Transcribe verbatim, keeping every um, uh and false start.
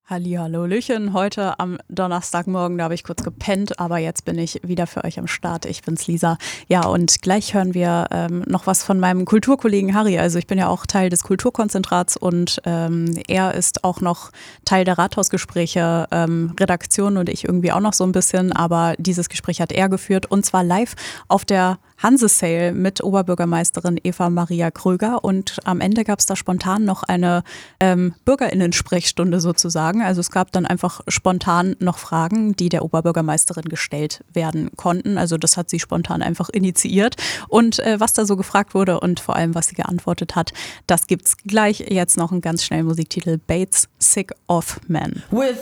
Hallihallöchen, heute am Donnerstagmorgen, da habe ich kurz gepennt, aber jetzt bin ich wieder für euch am Start. Ich bin's Lisa. Ja, und gleich hören wir ähm, noch was von meinem Kulturkollegen Harry. Also ich bin ja auch Teil des Kulturkonzentrats und ähm, er ist auch noch Teil der Rathausgespräche ähm, Redaktion und ich irgendwie auch noch so ein bisschen, aber dieses Gespräch hat er geführt und zwar live auf der Hanse-Sale mit Oberbürgermeisterin Eva Maria Kröger und am Ende gab es da spontan noch eine ähm, BürgerInnen-Sprechstunde sozusagen. Also es gab dann einfach spontan noch Fragen, die der Oberbürgermeisterin gestellt werden konnten. Also das hat sie spontan einfach initiiert und äh, was da so gefragt wurde und vor allem, was sie geantwortet hat, das gibt's gleich. Jetzt noch einen ganz schnellen Musiktitel, Bates, Sick of Men. With